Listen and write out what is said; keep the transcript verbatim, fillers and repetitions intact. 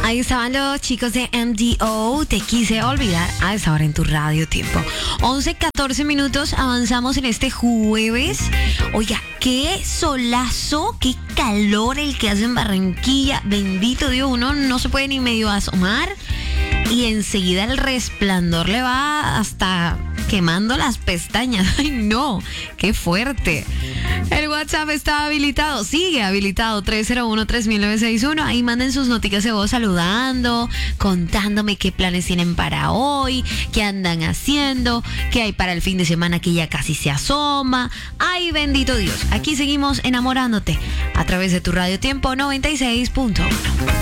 Ahí estaban los chicos de M D O, Te Quise Olvidar, a esa hora en tu radio tiempo. once, catorce minutos, avanzamos en este jueves. Oiga, qué solazo, qué calor el que hace en Barranquilla. Bendito Dios, uno no se puede ni medio asomar. Y enseguida el resplandor le va hasta quemando las pestañas. ¡Ay, no! ¡Qué fuerte! El WhatsApp está habilitado, sigue habilitado, tres cero uno, tres nueve nueve seis uno. Ahí manden sus noticias de voz saludando, contándome qué planes tienen para hoy, qué andan haciendo, qué hay para el fin de semana que ya casi se asoma. ¡Ay, bendito Dios! Aquí seguimos enamorándote a través de tu Radio Tiempo noventa y seis punto uno.